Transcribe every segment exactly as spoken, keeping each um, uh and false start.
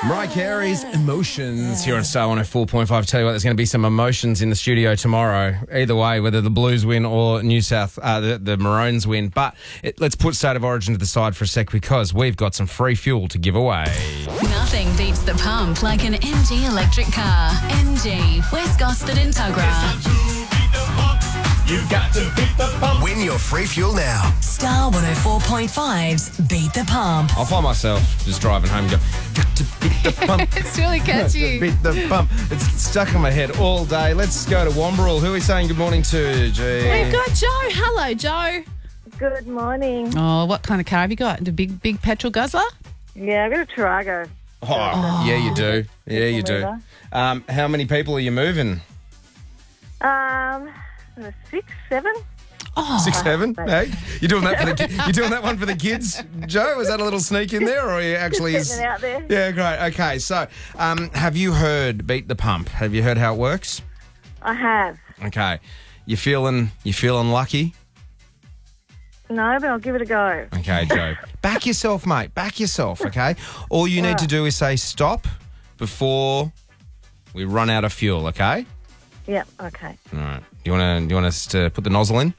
Mariah Carey's Emotions here on Star one oh four point five. Tell you what, there's going to be some emotions in the studio tomorrow. Either way, whether the Blues win or New South, uh, the, the Maroons win. But it, let's put State of Origin to the side for a sec because we've got some free fuel to give away. Nothing beats the pump like an M G electric car. M G, West Gosford and Tuggerah. You've got to beat the pump. Win your free fuel now. Star one oh four point five's Beat the Pump. I'll find myself just driving home and go, got to beat the pump. It's really catchy. Beat the pump. It's stuck in my head all day. Let's go to Wamberal. Who are we saying good morning to, G? We've got Joe. Hello, Joe. Good morning. Oh, what kind of car have you got? The big, big petrol guzzler? Yeah, I've got a Tarago. Oh, oh. Yeah, you do. Yeah, you do. Um, how many people are you moving? Um, six, seven. Oh, Six, seven. Hey, you doing that for the ki- you doing that one for the kids, Joe? Was that a little sneak in there, or are you actually? Just getting it out there. Yeah, great. Okay, so um, have you heard Beat the Pump? Have you heard how it works? I have. Okay, you feeling you feeling lucky? No, but I'll give it a go. Okay, Joe, back yourself, mate. Back yourself. Okay, all you need to do is say stop before we run out of fuel. Okay. Yep. Okay. All right. Do you want to? Do you want us to put the nozzle in?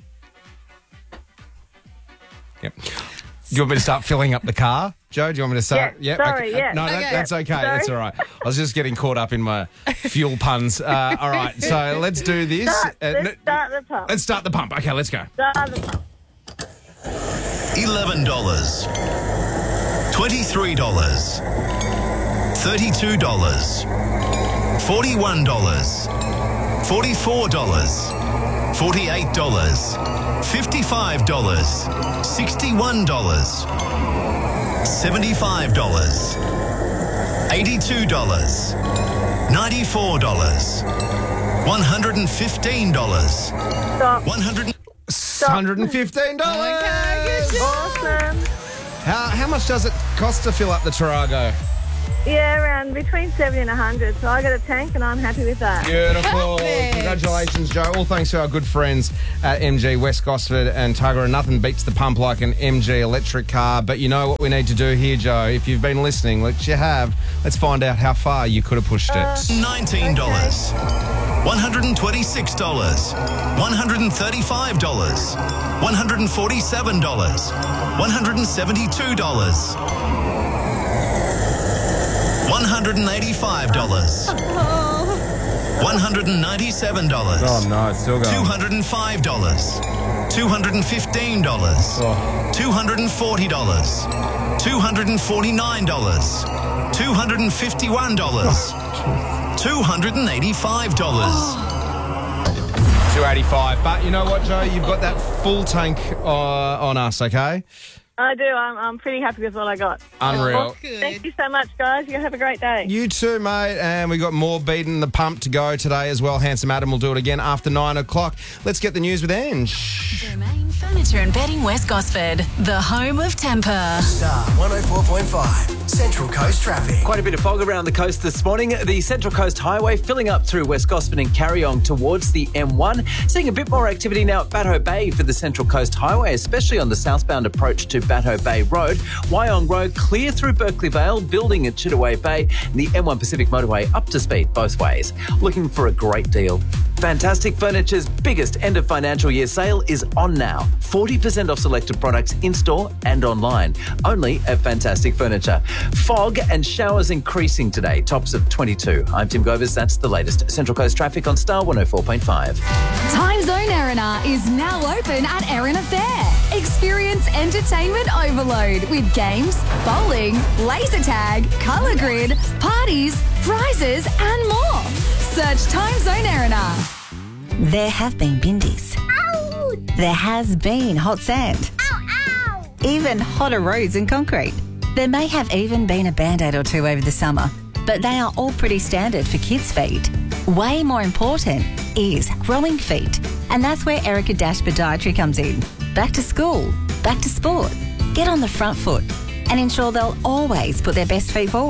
Yep. Do you want me to start filling up the car, Joe? Do you want me to start? Yeah, yep. sorry, okay. yeah. No, that, Okay. that's okay. Sorry. That's all right. I was just getting caught up in my fuel puns. Uh, all right. So let's do this. Start, Uh, let's n- start the pump. Let's start the pump. Okay, let's go. Start the pump. eleven dollars. twenty-three dollars. thirty-two dollars. forty-one dollars. forty-four dollars. forty-eight dollars. fifty-five dollars. sixty-one dollars. seventy-five dollars. eighty-two dollars. ninety-four dollars. one hundred fifteen dollars. Stop. one hundred one hundred fifteen dollars. Okay, good job. Awesome. How, how much does it cost to fill up the Tarago? Yeah, around between seventy and a hundred. So I got a tank, and I'm happy with that. Beautiful. Perfect. Congratulations, Joe. All thanks to our good friends at M G, West Gosford and Tuggerah. Nothing beats the pump like an M G electric car. But you know what we need to do here, Joe? If you've been listening, which you have, let's find out how far you could have pushed it. nineteen dollars. one hundred twenty-six dollars. one hundred thirty-five dollars. one hundred forty-seven dollars. one hundred seventy-two dollars. one hundred eighty-five dollars. one hundred ninety-seven dollars. Oh, no, it's still going. two hundred five dollars. two hundred fifteen dollars. Oh. two hundred forty dollars. two hundred forty-nine dollars. two hundred fifty-one dollars. two hundred eighty-five dollars. two eighty-five. But you know what, Joe? You've got that full tank uh, on us, okay? I do. I'm, I'm pretty happy with what I got. Unreal. Good. Thank you so much, guys. You have a great day. You too, mate. And we got more beating the pump to go today as well. Handsome Adam will do it again after nine o'clock. Let's get the news with Ange. Domain Furniture and Bedding West Gosford, the home of temper. Star one oh four point five. Central Coast traffic. Quite a bit of fog around the coast this morning. The Central Coast Highway filling up through West Gosford and Carryong towards the M one. Seeing a bit more activity now at Batto Bay for the Central Coast Highway, especially on the southbound approach to Batto Bay Road. Wyong Road clear through Berkeley Vale, building at Chittaway Bay, and the M one Pacific Motorway up to speed both ways. Looking for a great deal. Fantastic Furniture's biggest end of financial year sale is on now. forty percent off selected products in-store and online. Only at Fantastic Furniture. Fog and showers increasing today. Tops of twenty-two. I'm Tim Govers. That's the latest. Central Coast traffic on Star one oh four point five. Time Zone Erina is now open at Erina Fair. Experience entertainment overload with games, bowling, laser tag, colour grid, parties, prizes and more. Search Time Zone Erina. There have been bindies. Ow! There has been hot sand. Ow, ow! Even hotter roads and concrete. There may have even been a Band-Aid or two over the summer, but they are all pretty standard for kids' feet. Way more important is growing feet, and that's where Erica Dash Podiatry comes in. Back to school, back to sport. Get on the front foot and ensure they'll always put their best feet forward.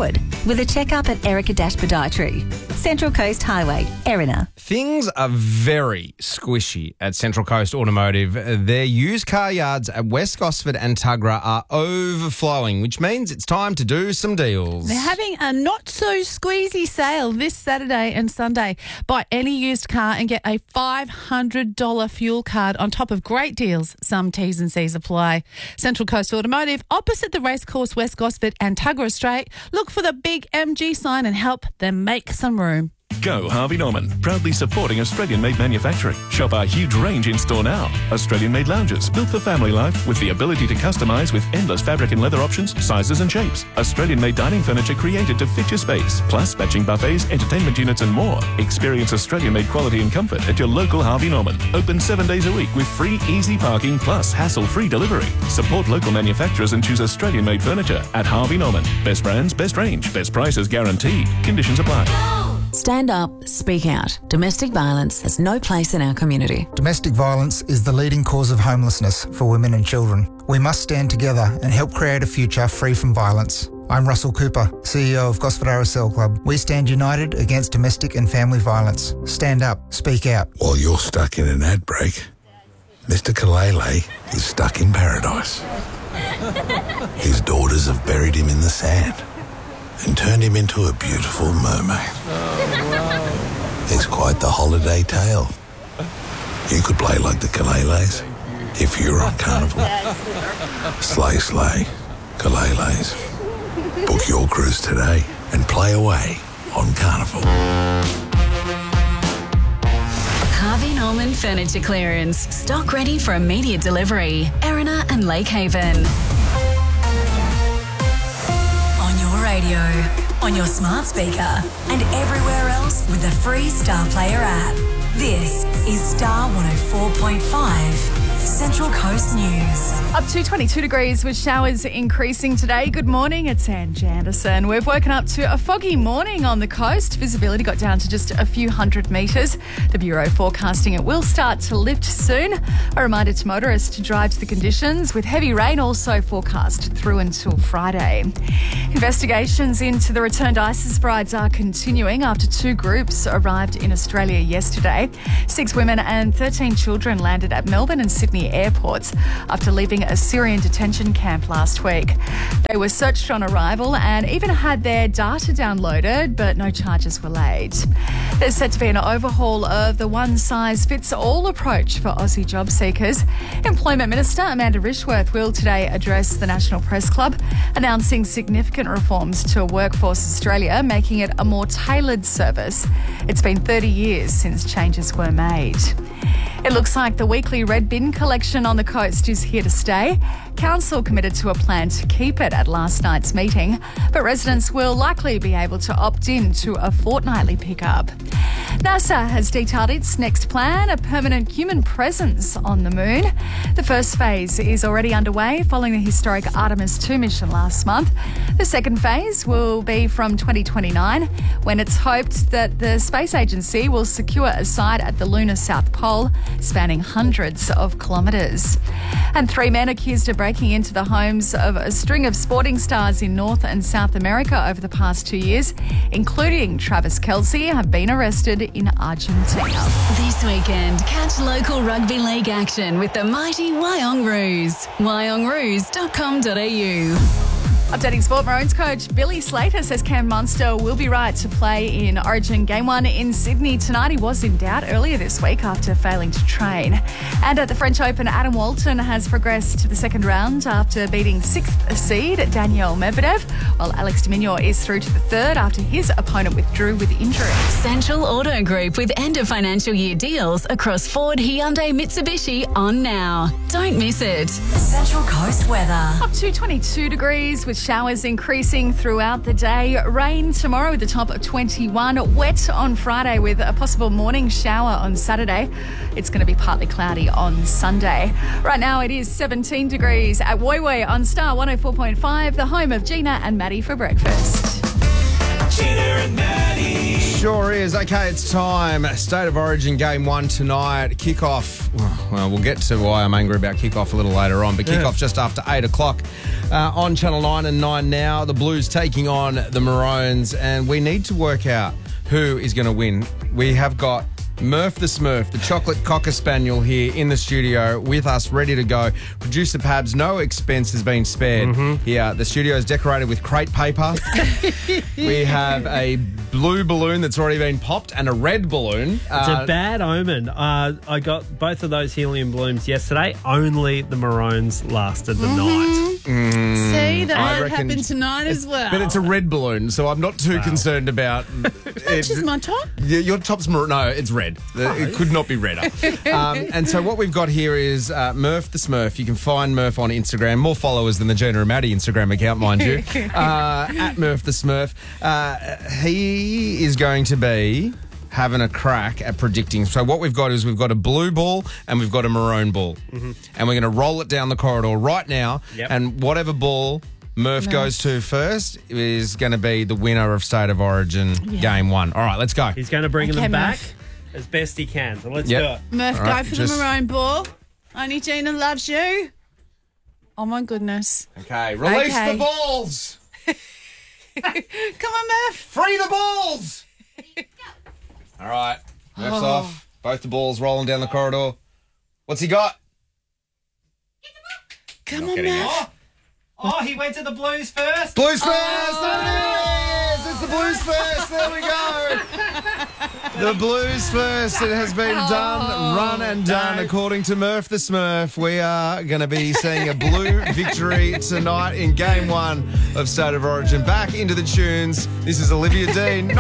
with a checkup at Erica Dash Podiatry. Central Coast Highway, Erina. Things are very squishy at Central Coast Automotive. Their used car yards at West Gosford and Tuggerah are overflowing, which means it's time to do some deals. They're having a not-so-squeezy sale this Saturday and Sunday. Buy any used car and get a five hundred dollars fuel card on top of great deals. Some T's and C's apply. Central Coast Automotive, opposite the racecourse West Gosford and Tuggerah Straight. Look for the big M G sign and help them make some room. Go Harvey Norman, proudly supporting Australian-made manufacturing. Shop our huge range in store now. Australian-made lounges built for family life with the ability to customise with endless fabric and leather options, sizes and shapes. Australian-made dining furniture created to fit your space, plus matching buffets, entertainment units and more. Experience Australian-made quality and comfort at your local Harvey Norman. Open seven days a week with free easy parking plus hassle-free delivery. Support local manufacturers and choose Australian-made furniture at Harvey Norman. Best brands, best range, best prices guaranteed. Conditions apply. Stand up, speak out. Domestic violence has no place in our community. Domestic violence is the leading cause of homelessness for women and children. We must stand together and help create a future free from violence. I'm Russell Cooper, C E O of Gosford R S L Club. We stand united against domestic and family violence. Stand up, speak out. While you're stuck in an ad break, Mister Kalele is stuck in paradise. His daughters have buried him in the sand and turned him into a beautiful mermaid. Oh, wow. It's quite the holiday tale. You could play like the Kaleles if you were on Carnival. Slay, slay, Kaleles. Book your cruise today and play away on Carnival. Harvey Norman Furniture Clearance. Stock ready for immediate delivery. Erina and Lake Haven. Radio, on your smart speaker, and everywhere else with the free Star Player app. This is Star one oh four point five, Central Coast News. Up to twenty-two degrees with showers increasing today. Good morning, it's Ange Anderson. We've woken up to a foggy morning on the coast. Visibility got down to just a few hundred metres. The Bureau forecasting it will start to lift soon. A reminder to motorists to drive to the conditions, with heavy rain also forecast through until Friday. Investigations into the returned ISIS brides are continuing after two groups arrived in Australia yesterday. Six women and thirteen children landed at Melbourne and Sydney airports after leaving a Syrian detention camp last week. They were searched on arrival and even had their data downloaded, but no charges were laid. There's set to be an overhaul of the one-size-fits-all approach for Aussie job seekers. Employment Minister Amanda Rishworth will today address the National Press Club, announcing significant reforms to Workforce Australia, making it a more tailored service. It's been thirty years since changes were made. It looks like the weekly red bin collection on the coast is here to stay. Council committed to a plan to keep it at last night's meeting, but residents will likely be able to opt in to a fortnightly pickup. NASA has detailed its next plan, a permanent human presence on the moon. The first phase is already underway following the historic Artemis two mission last month. The second phase will be from twenty twenty-nine, when it's hoped that the space agency will secure a site at the lunar South Pole, spanning hundreds of kilometres. And three men accused of breaking into the homes of a string of sporting stars in North and South America over the past two years, including Travis Kelce, have been arrested in Argentina. This weekend, catch local rugby league action with the mighty Wyong Roos. wyong roos dot com dot a u. Updating sport, Maroons coach Billy Slater says Cam Munster will be right to play in Origin Game one in Sydney tonight. He was in doubt earlier this week after failing to train. And at the French Open, Adam Walton has progressed to the second round after beating sixth seed Daniel Medvedev, while Alex de Minaur is through to the third after his opponent withdrew with injury. Central Auto Group with end of financial year deals across Ford, Hyundai, Mitsubishi on now. Don't miss it. Central Coast weather. Up to twenty-two degrees with showers increasing throughout the day. Rain tomorrow with a top of twenty-one. Wet on Friday with a possible morning shower on Saturday. It's going to be partly cloudy on Sunday. Right now it is seventeen degrees at Woy Woy on Star one oh four point five, the home of Gina and Maddie for breakfast. Gina and Maddie. Sure is. Okay, it's time. State of Origin game one tonight. Kickoff. Well, we'll get to why I'm angry about kickoff a little later on, but kickoff yeah. just after eight o'clock uh, on Channel nine and nine now. The Blues taking on the Maroons, and we need to work out who is going to win. We have got Murph the Smurf, the chocolate cocker spaniel, here in the studio with us, ready to go. Producer Pabs, no expense has been spared mm-hmm. here. The studio is decorated with crate paper. We have a blue balloon that's already been popped and a red balloon. It's uh, a bad omen. Uh, I got both of those helium balloons yesterday. Only the Maroons lasted the mm-hmm. night. Mm, See, that I might reckon happen tonight as well. But it's a red balloon, so I'm not too wow. concerned about it. Matches my top? Yeah, your top's mar- no, it's red. Oh. It could not be redder. um, and so what we've got here is uh, Murph the Smurf. You can find Murph on Instagram. More followers than the Gina and Maddie Instagram account, mind you. Uh, at Murph the Smurf. Uh, he is going to be having a crack at predicting. So what we've got is we've got a blue ball and we've got a maroon ball. Mm-hmm. And we're going to roll it down the corridor right now. Yep. And whatever ball Murph no. goes to first is going to be the winner of State of Origin yeah. game one. All right, let's go. He's going to bring okay, them back Murph. as best he can. So let's yep. do it. Murph, right, go for just... the maroon ball. Only Gina loves you. Oh, my goodness. Okay, release okay. the balls. Come on, Murph. Free the balls. All right, Murph's oh. off. Both the balls rolling down the corridor. What's he got? Come on, Murph. Oh. oh, he went to the Blues first. Blues first. Oh. There it is. It's the Blues first. There we go. The Blues first. It has been oh. done, run and done, no. according to Murph the Smurf. We are going to be seeing a blue victory tonight in game one of State of Origin. Back into the tunes. This is Olivia Dean.